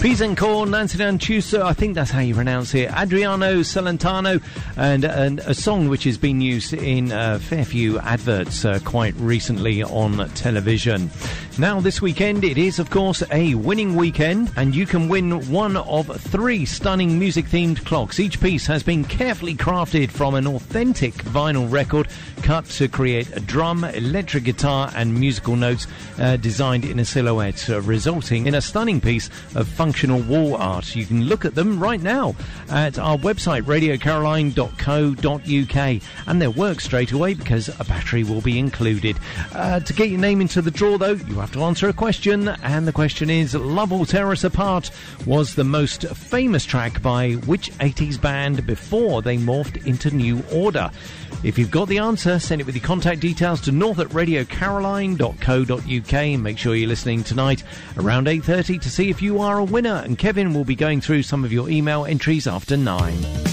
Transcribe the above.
Pisancore, Nancy Dantuso, I think that's how you pronounce it, Adriano Celentano, and a song which has been used in a fair few adverts quite recently on television. Now, this weekend, it is, of course, a winning weekend, and you can win one of 3 stunning music-themed clocks. Each piece has been carefully crafted from an authentic vinyl record, cut to create a drum, electric guitar, and musical notes designed in a silhouette, resulting in a stunning piece of functional wall art. You can look at them right now at our website, radiocaroline.co.uk, and they'll work straight away because a battery will be included. To get your name into the draw, though, you have to answer a question, and the question is, Love Will Tear Us Apart was the most famous track by which 80s band before they morphed into New Order? If you've got the answer, send it with your contact details to north@radiocaroline.co.uk, and make sure you're listening tonight around 8:30 to see if you are a winner, and Kevin will be going through some of your email entries after 9.